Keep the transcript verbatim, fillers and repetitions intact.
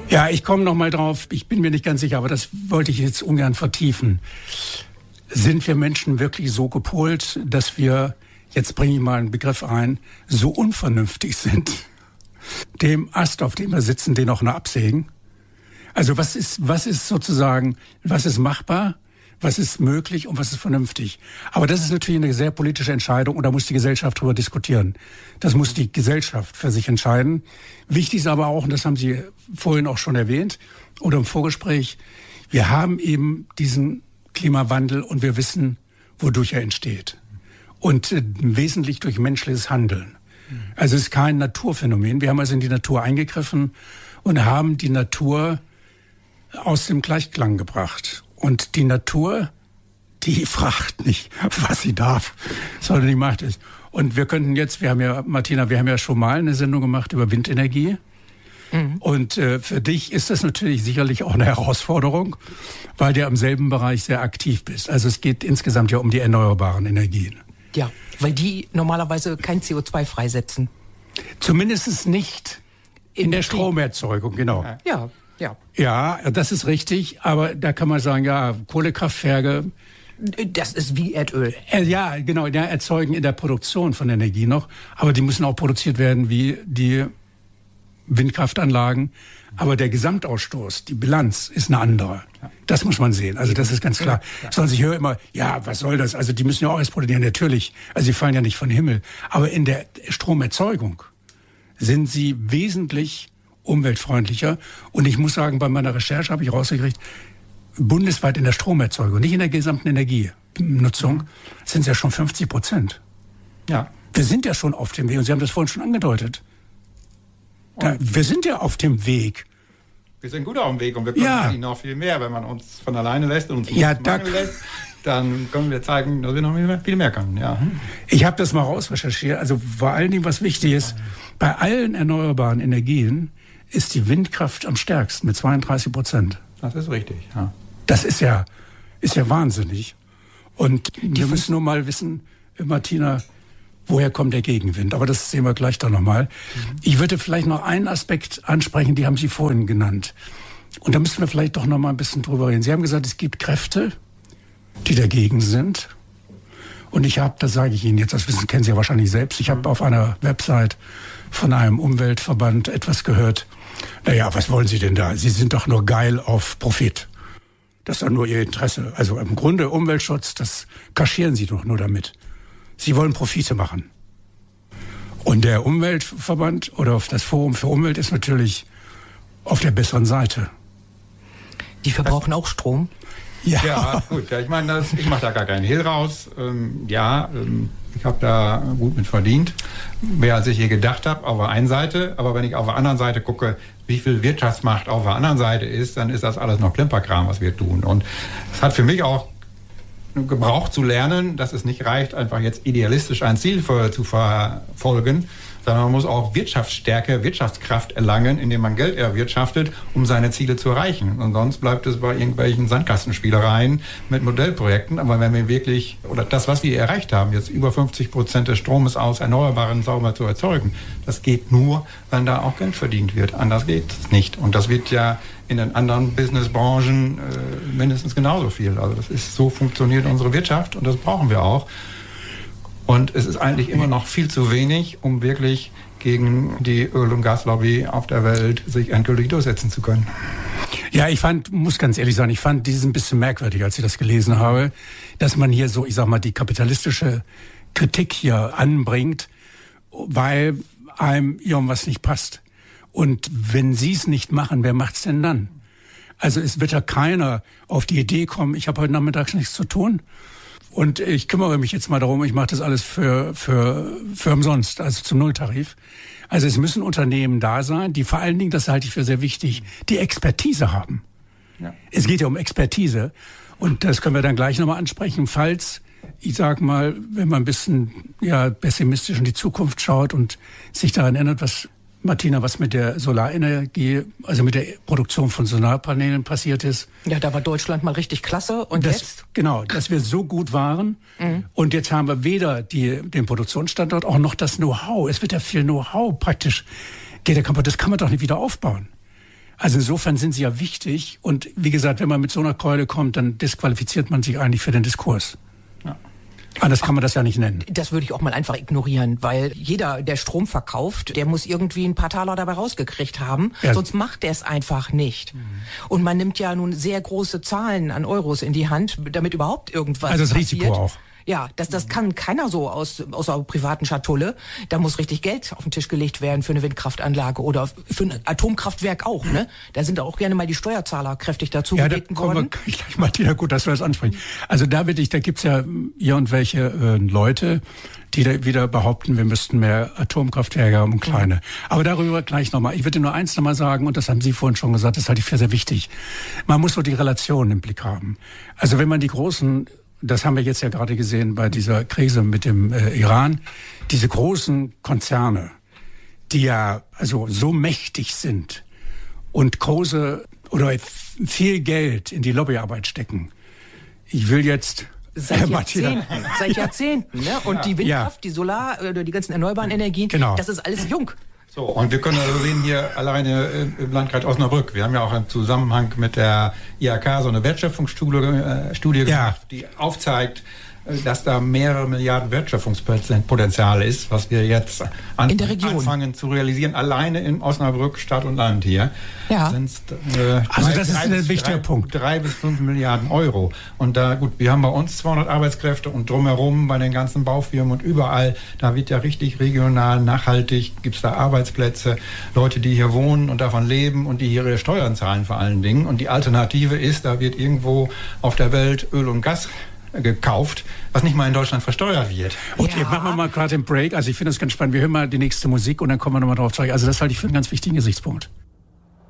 Ja, ich komme noch mal drauf. Ich bin mir nicht ganz sicher, aber das wollte ich jetzt ungern vertiefen. Sind wir Menschen wirklich so gepolt, dass wir, jetzt bringe ich mal einen Begriff ein, so unvernünftig sind, dem Ast, auf dem wir sitzen, den auch noch absägen? Also was ist, was ist sozusagen, was ist machbar, was ist möglich und was ist vernünftig? Aber das ist natürlich eine sehr politische Entscheidung und da muss die Gesellschaft drüber diskutieren. Das muss die Gesellschaft für sich entscheiden. Wichtig ist aber auch, und das haben Sie vorhin auch schon erwähnt oder im Vorgespräch, wir haben eben diesen Klimawandel und wir wissen, wodurch er entsteht. Und äh, wesentlich durch menschliches Handeln. Also es ist kein Naturphänomen. Wir haben also in die Natur eingegriffen und haben die Natur aus dem Gleichklang gebracht. Und die Natur, die fragt nicht, was sie darf, sondern die macht es. Und wir könnten jetzt, wir haben ja, Martina, wir haben ja schon mal eine Sendung gemacht über Windenergie. Mhm. Und äh, für dich ist das natürlich sicherlich auch eine Herausforderung, weil du im selben Bereich sehr aktiv bist. Also es geht insgesamt ja um die erneuerbaren Energien. Ja, weil die normalerweise kein C O zwei freisetzen. Zumindest nicht in, in der Stromerzeugung, genau. Ja, ja. Ja, das ist richtig, aber da kann man sagen, ja, Kohlekraftwerke. Das ist wie Erdöl. Äh, ja, genau, ja, erzeugen in der Produktion von Energie noch, aber die müssen auch produziert werden wie die Windkraftanlagen. Aber der Gesamtausstoß, die Bilanz ist eine andere. Das muss man sehen. Also das ist ganz klar. Sonst ich höre immer, ja, was soll das? Also die müssen ja auch erst produzieren. Natürlich, also sie fallen ja nicht vom Himmel. Aber in der Stromerzeugung sind sie wesentlich umweltfreundlicher. Und ich muss sagen, bei meiner Recherche habe ich rausgekriegt, bundesweit in der Stromerzeugung, nicht in der gesamten Energienutzung, sind es ja schon fünfzig Prozent. Ja. Wir sind ja schon auf dem Weg. Und Sie haben das vorhin schon angedeutet. Da, wir sind ja auf dem Weg. Wir sind gut auf dem Weg und wir können ja. eigentlich noch viel mehr. Wenn man uns von alleine lässt und uns ja, da lässt, dann können wir zeigen, dass wir noch viel mehr, viel mehr können. Ja. Ich habe das mal rausrecherchiert. Also vor allen Dingen, was wichtig ist, bei allen erneuerbaren Energien ist die Windkraft am stärksten mit zweiunddreißig Prozent. Das ist richtig, ja. Das ist ja, ist ja wahnsinnig. Und wir müssen nur mal wissen, Martina, woher kommt der Gegenwind? Aber das sehen wir gleich dann nochmal. Mhm. Ich würde vielleicht noch einen Aspekt ansprechen, die haben Sie vorhin genannt. Und da müssen wir vielleicht doch noch mal ein bisschen drüber reden. Sie haben gesagt, es gibt Kräfte, die dagegen sind. Und ich habe, das sage ich Ihnen jetzt, das wissen, kennen Sie ja wahrscheinlich selbst, ich habe auf einer Website von einem Umweltverband etwas gehört. Naja, was wollen Sie denn da? Sie sind doch nur geil auf Profit. Das ist doch nur Ihr Interesse. Also im Grunde Umweltschutz, das kaschieren Sie doch nur damit. Sie wollen Profite machen. Und der Umweltverband oder das Forum für Umwelt ist natürlich auf der besseren Seite. Die verbrauchen auch Strom? Ja, ja gut. Ja, ich meine, das, ich mache da gar keinen Hehl raus. Ähm, ja, ähm, ich habe da gut mit verdient. Mehr als ich je gedacht habe, auf der einen Seite. Aber wenn ich auf der anderen Seite gucke, wie viel Wirtschaftsmacht auf der anderen Seite ist, dann ist das alles noch Klimperkram, was wir tun. Und es hat für mich auch gebraucht zu lernen, dass es nicht reicht, einfach jetzt idealistisch ein Ziel für, zu verfolgen, sondern man muss auch Wirtschaftsstärke, Wirtschaftskraft erlangen, indem man Geld erwirtschaftet, um seine Ziele zu erreichen. Und sonst bleibt es bei irgendwelchen Sandkastenspielereien mit Modellprojekten. Aber wenn wir wirklich, oder das, was wir erreicht haben, jetzt über fünfzig Prozent des Stromes aus Erneuerbaren sauber zu erzeugen, das geht nur, wenn da auch Geld verdient wird. Anders geht es nicht. Und das wird ja in den anderen Businessbranchen äh, mindestens genauso viel. Also das ist, so funktioniert unsere Wirtschaft und das brauchen wir auch. Und es ist eigentlich immer noch viel zu wenig, um wirklich gegen die Öl- und Gaslobby auf der Welt sich endgültig durchsetzen zu können. Ja, ich fand, muss ganz ehrlich sagen, ich fand dieses ein bisschen merkwürdig, als ich das gelesen habe, dass man hier so, ich sag mal, die kapitalistische Kritik hier anbringt, weil einem irgendwas nicht passt. Und wenn Sie es nicht machen, wer macht's denn dann? Also es wird ja keiner auf die Idee kommen, ich habe heute Nachmittag nichts zu tun und ich kümmere mich jetzt mal darum, ich mache das alles für, für, für umsonst, also zum Nulltarif. Also es müssen Unternehmen da sein, die vor allen Dingen, das halte ich für sehr wichtig, die Expertise haben. Ja. Es geht ja um Expertise und das können wir dann gleich nochmal ansprechen, falls, ich sag mal, wenn man ein bisschen ja, pessimistisch in die Zukunft schaut und sich daran erinnert, was Martina, was mit der Solarenergie, also mit der Produktion von Solarpanelen passiert ist. Ja, da war Deutschland mal richtig klasse. Und das, jetzt? Genau, dass wir so gut waren. Mhm. Und jetzt haben wir weder die, den Produktionsstandort, auch noch das Know-how. Es wird ja viel Know-how praktisch, geht ja kaputt. Das kann man doch nicht wieder aufbauen. Also insofern sind sie ja wichtig. Und wie gesagt, wenn man mit so einer Keule kommt, dann disqualifiziert man sich eigentlich für den Diskurs. Ja. Anders kann man das ja nicht nennen. Das würde ich auch mal einfach ignorieren, weil jeder, der Strom verkauft, der muss irgendwie ein paar Taler dabei rausgekriegt haben, ja. Sonst macht er es einfach nicht. Mhm. Und man nimmt ja nun sehr große Zahlen an Euros in die Hand, damit überhaupt irgendwas also das passiert. Risiko auch. Ja, das, das kann keiner so aus, aus einer privaten Schatulle. Da muss richtig Geld auf den Tisch gelegt werden für eine Windkraftanlage oder für ein Atomkraftwerk auch, ne? Da sind auch gerne mal die Steuerzahler kräftig dazu ja, gebeten da worden. Wir gleich, Martina, gut, dass wir das ansprechen. Also da wirklich, da gibt's ja irgendwelche äh, Leute, die da wieder behaupten, wir müssten mehr Atomkraftwerke haben und kleine. Mhm. Aber darüber gleich nochmal. Ich würde nur eins nochmal sagen, und das haben Sie vorhin schon gesagt, das halte ich für sehr wichtig. Man muss so die Relation im Blick haben. Also wenn man die großen, das haben wir jetzt ja gerade gesehen bei dieser Krise mit dem äh, Iran, diese großen Konzerne, die ja also so mächtig sind und große oder viel Geld in die Lobbyarbeit stecken. Ich will jetzt Seit Jahrzehnten, seit Jahrzehnten, ne? Und die Windkraft, ja. die Solar, oder die ganzen erneuerbaren Energien, genau. Das ist alles jung. So, und wir können also sehen hier alleine im Landkreis Osnabrück, wir haben ja auch im Zusammenhang mit der I H K so eine Wertschöpfungsstudie äh, Studie ja. gemacht, die aufzeigt, dass da mehrere Milliarden Wertschöpfungspotenzial ist, was wir jetzt an, in der Region anfangen zu realisieren. Alleine in Osnabrück, Stadt und Land hier. Ja. Sind's, äh, also drei, das ist drei, ein bis, wichtiger drei, Punkt. Drei bis fünf Milliarden Euro. Und da, gut, wir haben bei uns zweihundert Arbeitskräfte und drumherum bei den ganzen Baufirmen und überall, da wird ja richtig regional, nachhaltig, gibt's da Arbeitsplätze, Leute, die hier wohnen und davon leben und die hier ihre Steuern zahlen vor allen Dingen. Und die Alternative ist, da wird irgendwo auf der Welt Öl und Gas gekauft, was nicht mal in Deutschland versteuert wird. Okay, ja. machen wir mal gerade den Break. Also ich finde das ganz spannend. Wir hören mal die nächste Musik und dann kommen wir nochmal drauf zurück. Also das halte ich für einen ganz wichtigen Gesichtspunkt.